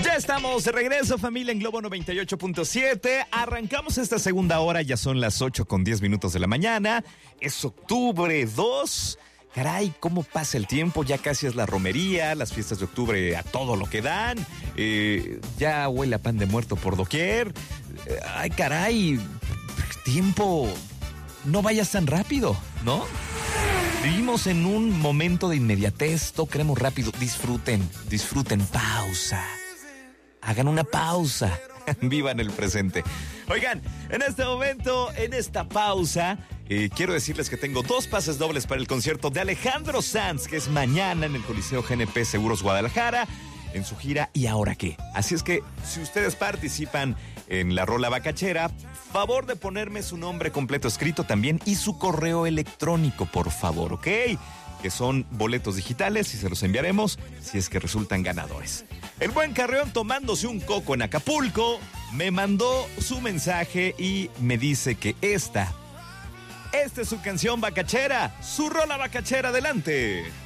Ya estamos de regreso, familia, en Globo 98.7. Arrancamos esta segunda hora, ya son las 8:10 de la mañana. Es octubre 2. Caray, cómo pasa el tiempo, ya casi es la romería, las fiestas de octubre a todo lo que dan. Ya huele a pan de muerto por doquier. Ay, caray, tiempo, no vayas tan rápido, ¿no? Vivimos en un momento de inmediatez, todo queremos rápido. Disfruten, pausa. Hagan una pausa, vivan el presente. Oigan, en este momento, en esta pausa, quiero decirles que tengo 2 pases dobles para el concierto de Alejandro Sanz, que es mañana en el Coliseo GNP Seguros Guadalajara, en su gira ¿Y ahora qué? Así es que, si ustedes participan en la rola bacachera, favor de ponerme su nombre completo escrito también y su correo electrónico, por favor, ¿ok? Que son boletos digitales y se los enviaremos si es que resultan ganadores. El buen Carreón, tomándose un coco en Acapulco, me mandó su mensaje y me dice que esta es su canción bacachera, su rola bacachera. Adelante.